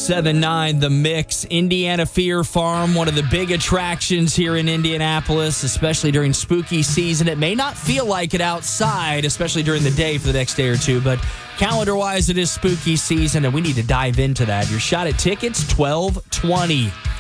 107.9 The Mix, Indiana Fear Farm, one of the big attractions here in Indianapolis, especially during spooky season. It may not feel like it outside, especially during the day for the next day or two, but calendar-wise, it is spooky season, and we need to dive into that. Your shot at tickets, 12:20.